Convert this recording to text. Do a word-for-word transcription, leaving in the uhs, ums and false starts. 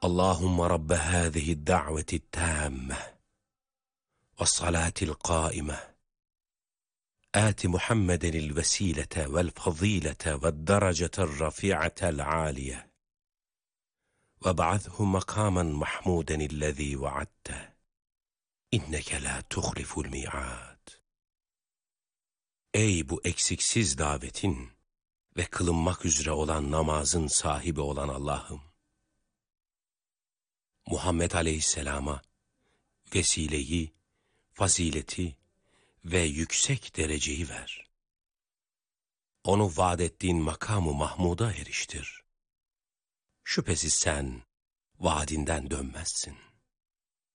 Allahümme Rabbe hâzihi da'veti tâmme ve salatil qâime âti Muhammedenil vesilete vel fazilete ve derecetel rafi'atel âliye ve ba'athu makamen mahmudenillezî vaadte inneke la tuhliful mi'ad. Ey bu eksiksiz davetin ve kılınmak üzere olan namazın sahibi olan Allah'ım! Muhammed Aleyhisselam'a vesileyi, fazileti ve yüksek dereceyi ver. Onu vaad ettiğin makamı Mahmud'a eriştir. Şüphesiz sen vaadinden dönmezsin.